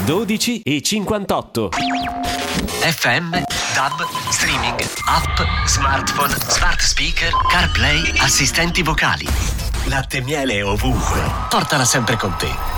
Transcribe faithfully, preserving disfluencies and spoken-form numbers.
dodici e cinquantotto. F M, D A B, streaming, app, smartphone, smart speaker, CarPlay, assistenti vocali. Latte e miele ovunque. Portala sempre con te.